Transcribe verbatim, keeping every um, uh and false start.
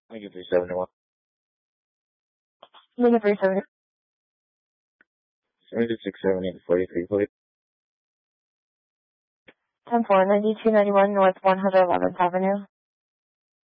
Lincoln three seventy-one. Lincoln three seventy. seventy-six seventy forty-three, please. ten four, ninety-two ninety-one North one hundred eleventh Avenue.